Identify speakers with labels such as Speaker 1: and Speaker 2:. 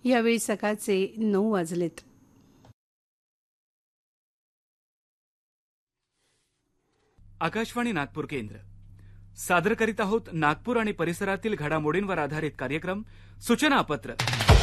Speaker 1: यावेळी सकाळचे 9 वाजलेत.
Speaker 2: आकाशवाणी नागपूर केंद्र सादर करीत आहोत नागपूर आणि परिसरातील घडामोडींवर आधारित कार्यक्रम सूचनापत्र.